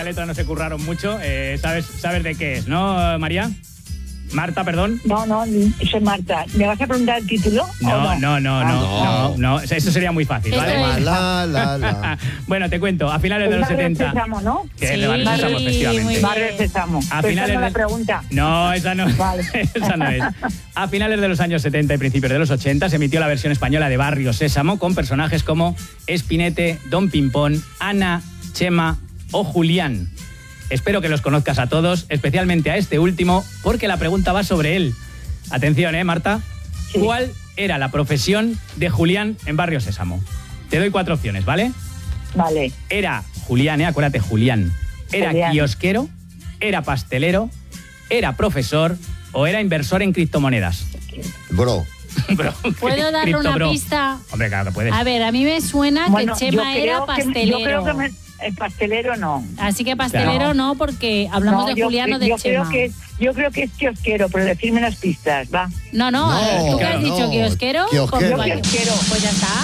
La letra no se curraron mucho. ¿Sabes de qué es, no, María? Marta, perdón. No, soy Marta. ¿Me vas a preguntar el título? No. Eso sería muy fácil, ¿vale? La. Bueno, te cuento. A finales de los 70. Sésamo, ¿no? Que es de Barrio Sésamo, efectivamente. Barrio Sésamo. A finales de la pregunta. No, esa no. Vale. Esa no es. A finales de los años 70 y principios de los 80 se emitió la versión española de Barrio Sésamo con personajes como Espinete, Don Pimpón, Ana, Chema o Julián. Espero que los conozcas a todos, especialmente a este último, porque la pregunta va sobre él. Atención, Marta. Sí. ¿Cuál era la profesión de Julián en Barrio Sésamo? Te doy 4 opciones, ¿vale? Vale. Era Julián, acuérdate, Julián. ¿Era kiosquero? ¿Era pastelero? ¿Era profesor? ¿O era inversor en criptomonedas? Bro. ¿Puedo darle una pista? Hombre, claro que puedes. A ver, a mí me suena que Chema era pastelero. Yo creo que el pastelero no. Así que pastelero no, porque hablamos de Julián o de Chema. Yo creo que es kiosquero, pero decirme las pistas, va. No, ¿tú qué has dicho? ¿Kiosquero? Kiosquero. Pues ya está.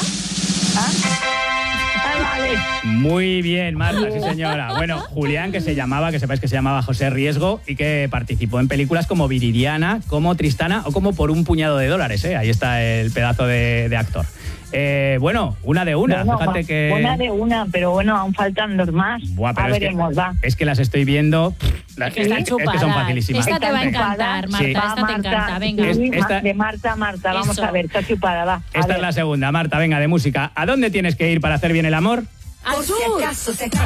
Vale. Muy bien, Marta, sí señora. Bueno, Julián, que sepáis que se llamaba José Riesgo y que participó en películas como Viridiana, como Tristana o como Por un puñado de dólares, ¿eh? Ahí está el pedazo de actor. Bueno, una de una. Fíjate que... Una de una, pero bueno, aún faltan 2 más. Veremos, va. Es que las estoy viendo. Es que son facilísimas. Esta te va a encantar, Marta. Sí. Esta te encanta, venga. De Marta, vamos Eso. A ver, está chupada, va. Esta es la segunda, Marta, venga, de música. ¿A dónde tienes que ir para hacer bien el amor? Al sur.